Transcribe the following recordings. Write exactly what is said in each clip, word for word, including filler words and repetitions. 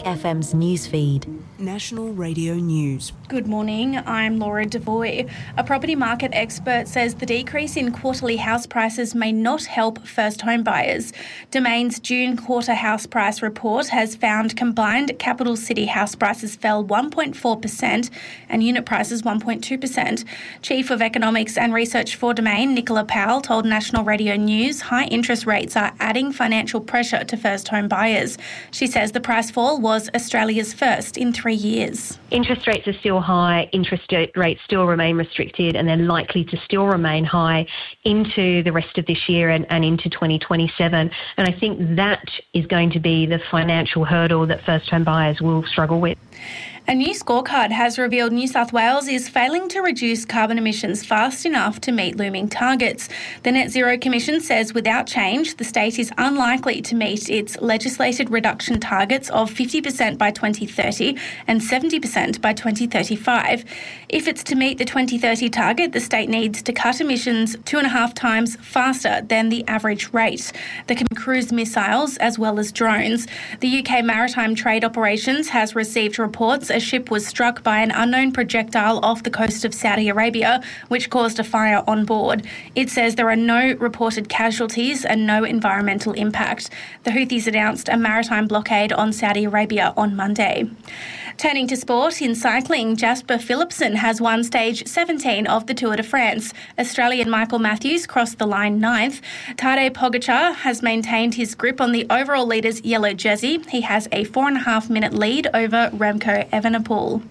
F M's newsfeed. National Radio News. Good morning, I'm Laura Devoy. A property market expert says the decrease in quarterly house prices may not help first home buyers. Domain's June quarter house price report has found combined capital city house prices fell one point four percent and unit prices one point two percent. Chief of Economics and Research for Domain, Nicola Powell, told National Radio News high interest rates are adding financial pressure to first home buyers. She says the price fall was Australia's first in three years. Interest rates are still high, interest rates still remain restricted, and they're likely to still remain high into the rest of this year and, and into twenty twenty-seven. And I think that is going to be the financial hurdle that first home buyers will struggle with. A new scorecard has revealed New South Wales is failing to reduce carbon emissions fast enough to meet looming targets. The Net Zero Commission says without change, the state is unlikely to meet its legislated reduction targets of fifty percent by twenty thirty and seventy percent by twenty thirty-five. If it's to meet the twenty thirty target, the state needs to cut emissions two and a half times faster than the average rate. There can be cruise missiles as well as drones. The U K Maritime Trade Operations has received reports a ship was struck by an unknown projectile off the coast of Saudi Arabia, which caused a fire on board. It says there are no reported casualties and no environmental impact. The Houthis announced a maritime blockade on Saudi Arabia on Monday. Turning to sport, in cycling, Jasper Philipsen has won stage seventeen of the Tour de France. Australian Michael Matthews crossed the line ninth. Tadej Pogacar has maintained his grip on the overall leader's yellow jersey. He has a four and a half minute lead over Remco Evenepoel.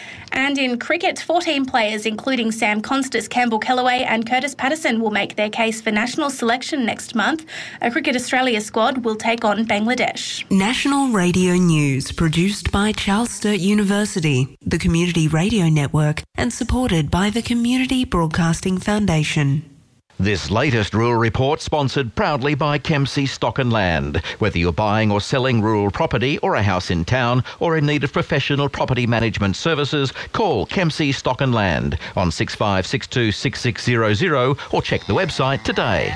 And in cricket, fourteen players, including Sam Constas, Campbell Kellaway and Curtis Patterson, will make their case for national selection next month. A Cricket Australia squad will take on Bangladesh. National Radio News, produced by Charles Sturt University, the Community Radio Network, and supported by the Community Broadcasting Foundation. This latest rural report sponsored proudly by Kempsey Stock and Land. Whether you're buying or selling rural property or a house in town or in need of professional property management services, call Kempsey Stock and Land on six five six two six six zero zero or check the website today.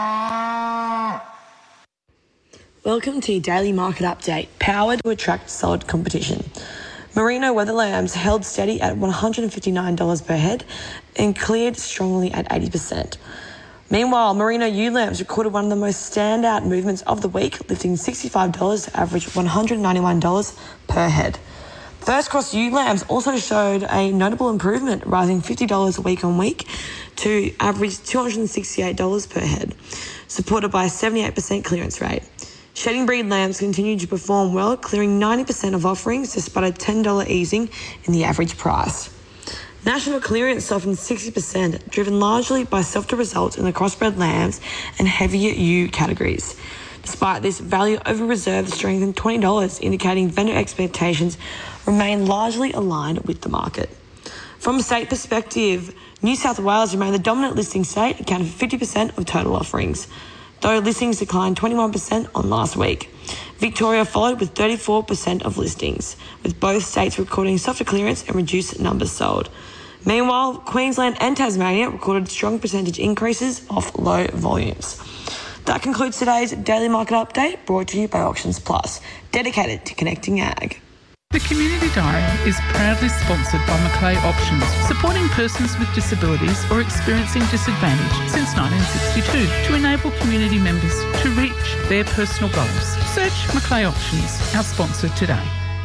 Welcome to your daily market update, powered to attract solid competition. Merino weather lambs held steady at one hundred fifty-nine dollars per head and cleared strongly at eighty percent. Meanwhile, Merino ewe lambs recorded one of the most standout movements of the week, lifting sixty-five dollars to average one hundred ninety-one dollars per head. First cross ewe lambs also showed a notable improvement, rising fifty dollars week on week to average two hundred sixty-eight dollars per head, supported by a seventy-eight percent clearance rate. Shedding breed lambs continued to perform well, clearing ninety percent of offerings despite a ten dollars easing in the average price. National clearance softened sixty percent, driven largely by softer results in the crossbred lambs and heavier ewe categories. Despite this, value over reserve strengthened twenty dollars, indicating vendor expectations remain largely aligned with the market. From a state perspective, New South Wales remained the dominant listing state, accounting for fifty percent of total offerings, though listings declined twenty-one percent on last week. Victoria followed with thirty-four percent of listings, with both states recording softer clearance and reduced numbers sold. Meanwhile, Queensland and Tasmania recorded strong percentage increases off low volumes. That concludes today's Daily Market Update, brought to you by Auctions Plus, dedicated to connecting ag. The Community Diary is proudly sponsored by Macleay Options, supporting persons with disabilities or experiencing disadvantage since nineteen sixty-two to enable community members to reach their personal goals. Search Macleay Options, our sponsor today.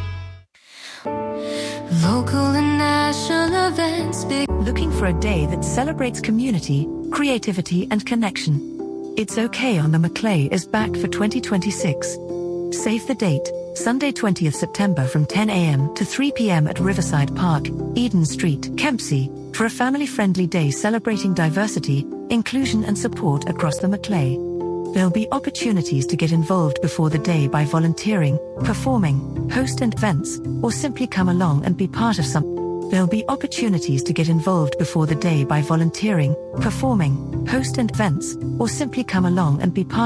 Local and national events. Big. Looking for a day that celebrates community, creativity and connection? It's OK on the Macleay is back for twenty twenty-six. Save the date, Sunday twentieth September from ten a.m. to three p.m. at Riverside Park, Eden Street, Kempsey, for a family-friendly day celebrating diversity, inclusion and support across the Macleay. There'll be opportunities to get involved before the day by volunteering, performing, host events, or simply come along and be part of some. There'll be opportunities to get involved before the day by volunteering, performing, host events, or simply come along and be part